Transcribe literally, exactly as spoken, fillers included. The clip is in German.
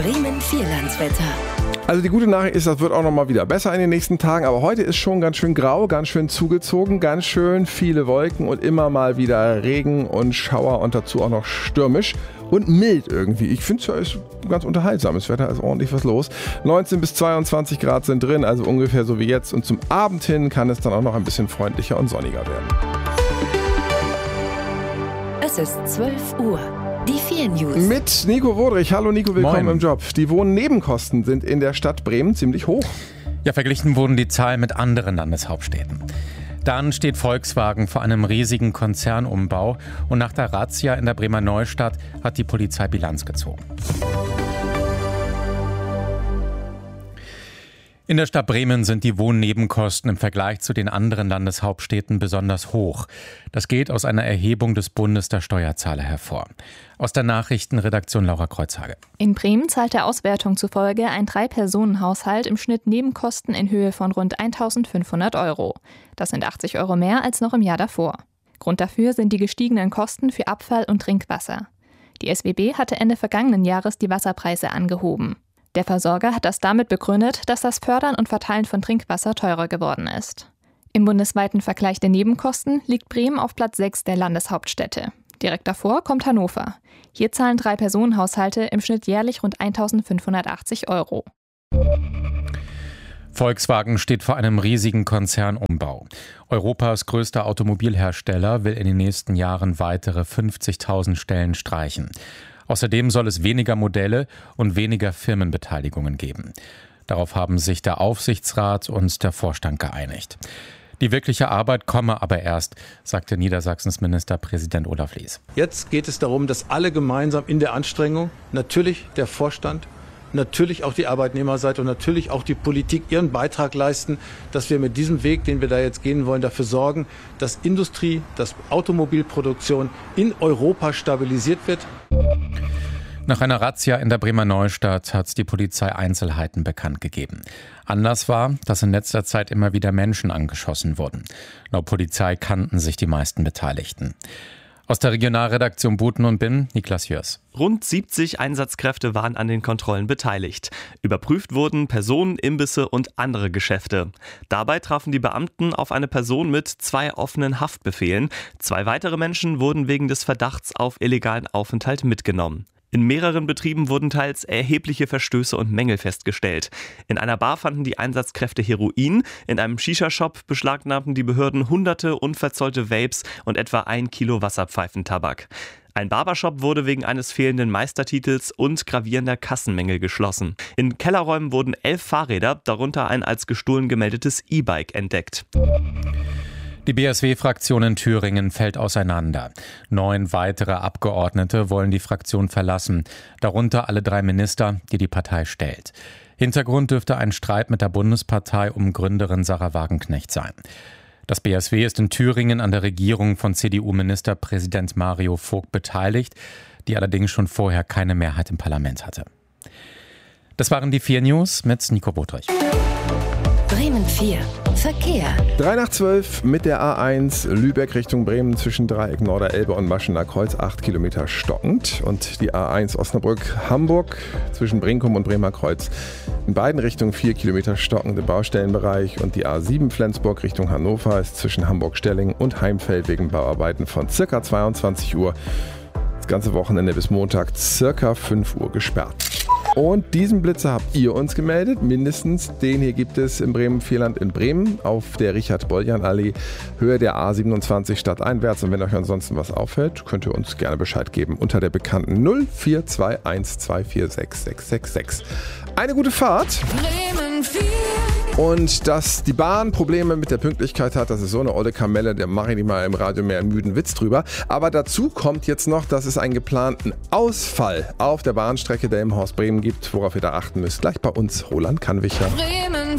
Bremen-Vierlandswetter. Also die gute Nachricht ist, das wird auch noch mal wieder besser in den nächsten Tagen. Aber heute ist schon ganz schön grau, ganz schön zugezogen, ganz schön viele Wolken und immer mal wieder Regen und Schauer und dazu auch noch stürmisch und mild irgendwie. Ich finde es ja ist ganz unterhaltsames Wetter, ist ordentlich was los. neunzehn bis zweiundzwanzig Grad sind drin, also ungefähr so wie jetzt. Und zum Abend hin kann es dann auch noch ein bisschen freundlicher und sonniger werden. Es ist zwölf Uhr. Die vier News. Mit Nico Wodrich. Hallo Nico, willkommen Moin. im Job. Die Wohnnebenkosten sind in der Stadt Bremen ziemlich hoch. Ja, verglichen wurden die Zahlen mit anderen Landeshauptstädten. Dann steht Volkswagen vor einem riesigen Konzernumbau und nach der Razzia in der Bremer Neustadt hat die Polizei Bilanz gezogen. In der Stadt Bremen sind die Wohnnebenkosten im Vergleich zu den anderen Landeshauptstädten besonders hoch. Das geht aus einer Erhebung des Bundes der Steuerzahler hervor. Aus der Nachrichtenredaktion Laura Kreuzhage. In Bremen zahlt der Auswertung zufolge ein Drei-Personen-Haushalt im Schnitt Nebenkosten in Höhe von rund eintausendfünfhundert Euro. Das sind achtzig Euro mehr als noch im Jahr davor. Grund dafür sind die gestiegenen Kosten für Abfall und Trinkwasser. Die S W B hatte Ende vergangenen Jahres die Wasserpreise angehoben. Der Versorger hat das damit begründet, dass das Fördern und Verteilen von Trinkwasser teurer geworden ist. Im bundesweiten Vergleich der Nebenkosten liegt Bremen auf Platz sechs der Landeshauptstädte. Direkt davor kommt Hannover. Hier zahlen Drei-Personen-Haushalte im Schnitt jährlich rund eintausendfünfhundertachtzig Euro. Volkswagen steht vor einem riesigen Konzernumbau. Europas größter Automobilhersteller will in den nächsten Jahren weitere fünfzigtausend Stellen streichen. Außerdem soll es weniger Modelle und weniger Firmenbeteiligungen geben. Darauf haben sich der Aufsichtsrat und der Vorstand geeinigt. Die wirkliche Arbeit komme aber erst, sagte Niedersachsens Ministerpräsident Olaf Lies. Jetzt geht es darum, dass alle gemeinsam in der Anstrengung, natürlich der Vorstand, natürlich auch die Arbeitnehmerseite und natürlich auch die Politik ihren Beitrag leisten, dass wir mit diesem Weg, den wir da jetzt gehen wollen, dafür sorgen, dass Industrie, dass Automobilproduktion in Europa stabilisiert wird. Nach einer Razzia in der Bremer Neustadt hat die Polizei Einzelheiten bekannt gegeben. Anlass war, dass in letzter Zeit immer wieder Menschen angeschossen wurden. Laut Polizei kannten sich die meisten Beteiligten. Aus der Regionalredaktion Buten und Binn, Niklas Jörs. Rund siebzig Einsatzkräfte waren an den Kontrollen beteiligt. Überprüft wurden Personen, Imbisse und andere Geschäfte. Dabei trafen die Beamten auf eine Person mit zwei offenen Haftbefehlen. Zwei weitere Menschen wurden wegen des Verdachts auf illegalen Aufenthalt mitgenommen. In mehreren Betrieben wurden teils erhebliche Verstöße und Mängel festgestellt. In einer Bar fanden die Einsatzkräfte Heroin, in einem Shisha-Shop beschlagnahmten die Behörden hunderte unverzollte Vapes und etwa ein Kilo Wasserpfeifentabak. Ein Barbershop wurde wegen eines fehlenden Meistertitels und gravierender Kassenmängel geschlossen. In Kellerräumen wurden elf Fahrräder, darunter ein als gestohlen gemeldetes E-Bike, entdeckt. Die B S W-Fraktion in Thüringen fällt auseinander. Neun weitere Abgeordnete wollen die Fraktion verlassen, darunter alle drei Minister, die die Partei stellt. Hintergrund dürfte ein Streit mit der Bundespartei um Gründerin Sarah Wagenknecht sein. Das B S W ist in Thüringen an der Regierung von C D U-Ministerpräsident Mario Vogt beteiligt, die allerdings schon vorher keine Mehrheit im Parlament hatte. Das waren die vier News mit Nico Wodrich. Bremen vier. Verkehr. drei nach zwölf mit der A eins Lübeck Richtung Bremen zwischen Dreieck Norderelbe und Maschener Kreuz, acht Kilometer stockend. Und die A eins Osnabrück-Hamburg zwischen Brinkum und Bremer Kreuz in beiden Richtungen vier Kilometer stockend im Baustellenbereich. Und die A sieben Flensburg Richtung Hannover ist zwischen Hamburg-Stelling und Heimfeld wegen Bauarbeiten von circa zweiundzwanzig Uhr das ganze Wochenende bis Montag circa fünf Uhr gesperrt. Und diesen Blitzer habt ihr uns gemeldet, mindestens den hier gibt es im Bremen-Vierland in Bremen auf der Richard-Boljan-Allee, Höhe der A siebenundzwanzig stadteinwärts. Und wenn euch ansonsten was auffällt, könnt ihr uns gerne Bescheid geben unter der bekannten null vier zwei eins zwei vier sechs sechs sechs sechs. Eine gute Fahrt. Bremen vier. Und dass die Bahn Probleme mit der Pünktlichkeit hat, das ist so eine olle Kamelle, da mache ich nicht mal im Radio mehr einen müden Witz drüber. Aber dazu kommt jetzt noch, dass es einen geplanten Ausfall auf der Bahnstrecke der Delmenhorst-Bremen gibt, worauf ihr da achten müsst. Gleich bei uns Roland Kannwicher. Bremen